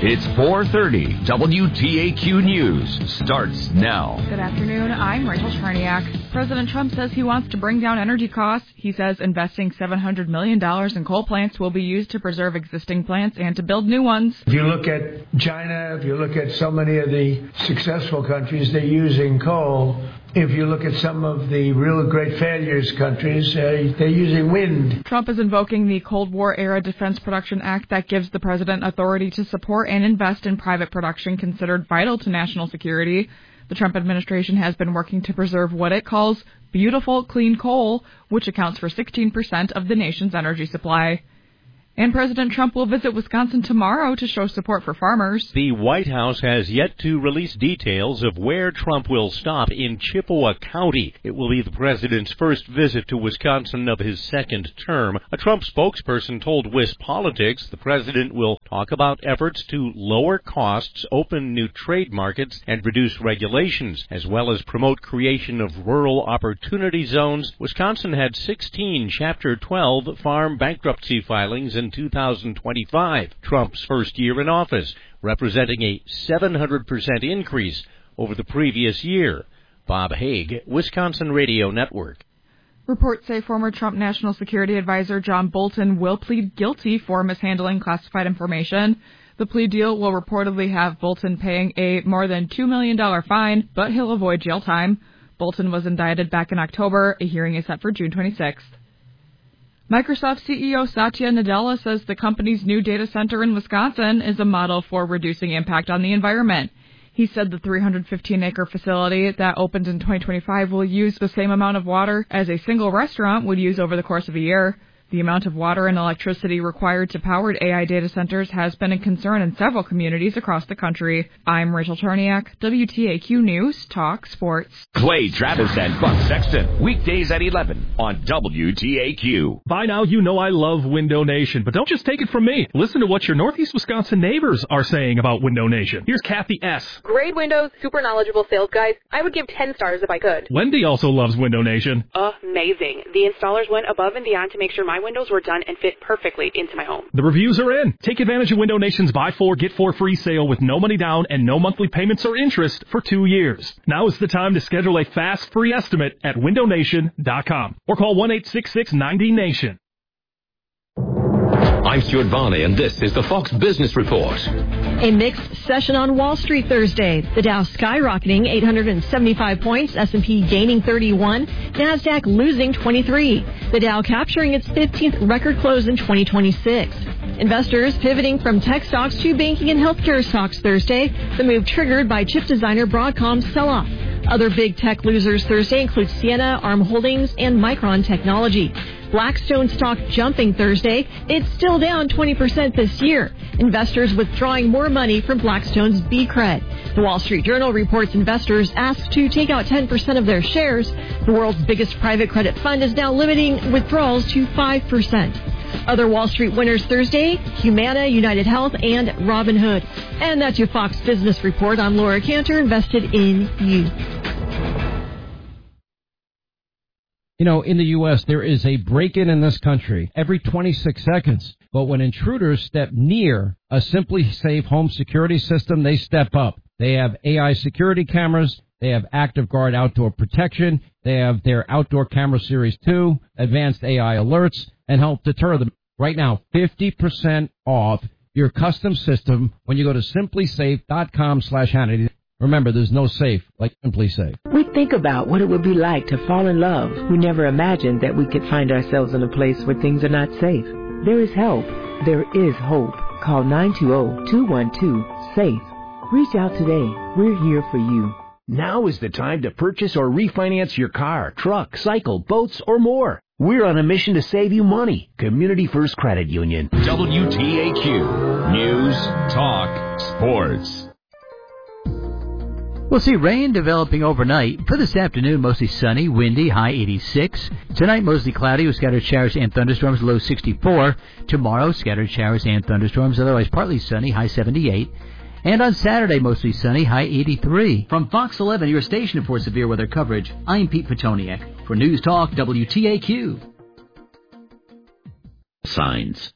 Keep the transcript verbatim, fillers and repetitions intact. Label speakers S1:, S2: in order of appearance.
S1: It's four thirty. W T A Q News starts now.
S2: Good afternoon. I'm Rachel Charniak. President Trump says he wants to bring down energy costs. He says investing seven hundred million dollars in coal plants will be used to preserve existing plants and to build new ones.
S3: If you look at China, if you look at so many of the successful countries, they're using coal. If you look at some of the real great failures countries, uh, they're using wind.
S2: Trump is invoking the Cold War-era Defense Production Act that gives the president authority to support and invest in private production considered vital to national security. The Trump administration has been working to preserve what it calls beautiful, clean coal, which accounts for sixteen percent of the nation's energy supply. And President Trump will visit Wisconsin tomorrow to show support for farmers.
S4: The White House has yet to release details of where Trump will stop in Chippewa County. It will be the president's first visit to Wisconsin of his second term. A Trump spokesperson told WisPolitics the president will talk about efforts to lower costs, open new trade markets, and reduce regulations, as well as promote creation of rural opportunity zones. Wisconsin had sixteen Chapter twelve farm bankruptcy filings in two thousand twenty-five, Trump's first year in office, representing a seven hundred percent increase over the previous year. Bob Haig, Wisconsin Radio Network.
S2: Reports say former Trump National Security Advisor John Bolton will plead guilty for mishandling classified information. The plea deal will reportedly have Bolton paying a more than two million dollars fine, but he'll avoid jail time. Bolton was indicted back in October. A hearing is set for June twenty-sixth. Microsoft C E O Satya Nadella says the company's new data center in Wisconsin is a model for reducing impact on the environment. He said the three hundred fifteen acre facility that opened in twenty twenty-five will use the same amount of water as a single restaurant would use over the course of a year. The amount of water and electricity required to power A I data centers has been a concern in several communities across the country. I'm Rachel Charniak, W T A Q News, Talk Sports.
S1: Clay Travis and Buck Sexton, weekdays at eleven on W T A Q.
S5: By now, you know I love Window Nation, but don't just take it from me. Listen to what your Northeast Wisconsin neighbors are saying about Window Nation. Here's Kathy S.
S6: Great windows, super knowledgeable sales guys. I would give ten stars if I could.
S5: Wendy also loves Window Nation.
S6: Amazing. The installers went above and beyond to make sure my windows were done and fit perfectly into my home.
S5: The reviews are in. Take advantage of Window Nation's buy four, get four free sale with no money down and no monthly payments or interest for two years. Now is the time to schedule a fast free estimate at window nation dot com or call one eight six six nine zero nation.
S1: I'm Stuart Varney, and this is the Fox Business Report.
S7: A mixed session on Wall Street Thursday. The Dow skyrocketing eight hundred seventy-five points, S and P gaining thirty-one, NASDAQ losing twenty-three. The Dow capturing its fifteenth record close in twenty twenty-six. Investors pivoting from tech stocks to banking and healthcare stocks Thursday, the move triggered by chip designer Broadcom's sell-off. Other big tech losers Thursday include Ciena, Arm Holdings, and Micron Technology. Blackstone stock jumping Thursday. It's still down twenty percent this year. Investors withdrawing more money from Blackstone's B-Cred. The Wall Street Journal reports investors asked to take out ten percent of their shares. The world's biggest private credit fund is now limiting withdrawals to five percent. Other Wall Street winners Thursday, Humana, United Health, and Robinhood. And that's your Fox Business Report. I'm Laura Cantor, invested in you.
S8: You know, in the U S, there is a break-in in this country every twenty-six seconds. But when intruders step near a Simply Safe home security system, they step up. They have A I security cameras. They have Active Guard outdoor protection. They have their Outdoor Camera Series two, advanced A I alerts, and help deter them. Right now, fifty percent off your custom system when you go to simply safe dot com slash Hannity. Remember, there's no safe like Simply Safe.
S9: We think about what it would be like to fall in love. We never imagined that we could find ourselves in a place where things are not safe. There is help. There is hope. Call nine two zero, two one two, SAFE. Reach out today. We're here for you.
S10: Now is the time to purchase or refinance your car, truck, cycle, boats, or more. We're on a mission to save you money. Community First Credit Union.
S1: W T A Q News, Talk, Sports.
S11: We'll see rain developing overnight. For this afternoon, mostly sunny, windy, high eighty-six. Tonight, mostly cloudy with scattered showers and thunderstorms, low sixty-four. Tomorrow, scattered showers and thunderstorms, otherwise partly sunny, high seventy-eight. And on Saturday, mostly sunny, high eighty-three. From Fox eleven, your station for severe weather coverage, I'm Pete Petoniak. For News Talk, W T A Q.
S12: Signs.